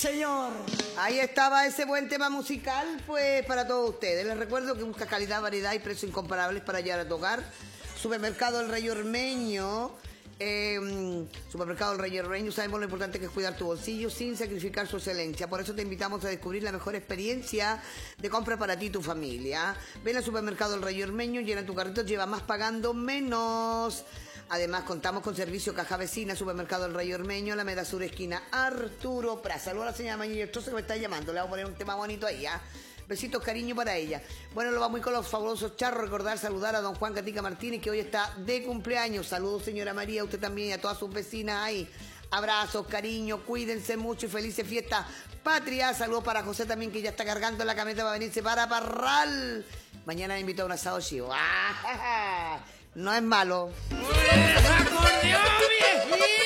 señor. Ahí estaba ese buen tema musical, pues para todos ustedes. Les recuerdo que busca calidad, variedad y precios incomparables para llevar a tu hogar. Supermercado El Rey Ormeño. Supermercado El Rey Ormeño. Sabemos lo importante que es cuidar tu bolsillo sin sacrificar su excelencia. Por eso te invitamos a descubrir la mejor experiencia de compra para ti y tu familia. Ven al Supermercado El Rey Ormeño, llena tu carrito, lleva más pagando menos. Además, contamos con servicio Caja Vecina, Supermercado El Rey Ormeño, Alameda Sur, esquina Arturo Prat. Saludos a la señora Mañilla Estroza que me está llamando. Le vamos a poner un tema bonito ahí, ¿ah? Besitos, cariño para ella. Bueno, lo vamos a ir con los fabulosos charros. Recordar, saludar a don Juan Gatica Martínez, que hoy está de cumpleaños. Saludos, señora María, usted también y a todas sus vecinas ahí. Abrazos, cariño, cuídense mucho y felices fiestas patrias. Saludos para José también, que ya está cargando la camioneta para venirse para Parral. Mañana me invito a un asado chivo. ¡Ah! No es malo. ¡Acordeón, viejito!